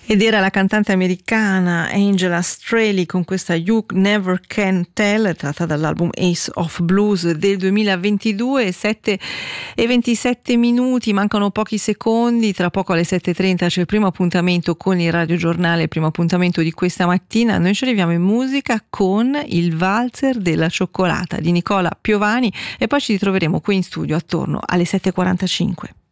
Ed era la cantante americana Angela Straley con questa You Never Can Tell, tratta dall'album Ace of Blues del 2022. 7:27, mancano pochi secondi, tra poco alle 7:30 c'è il primo appuntamento con il radiogiornale, il primo appuntamento di questa mattina. Noi ci arriviamo in musica con il valzer della cioccolata di Nicola Piovani e poi ci ritroveremo qui in studio attorno alle 7:45.